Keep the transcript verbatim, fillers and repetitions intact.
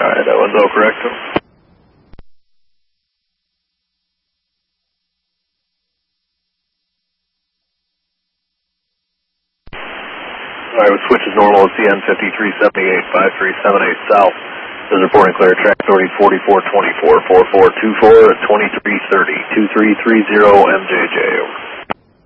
Alright, that one's all correct. Alright, with switch is normal, C N fifty-three seventy-eight, five three seven eight south. This is reporting clear, track authority forty-four twenty-four, four four two four, twenty-three thirty, two three three zero M J J.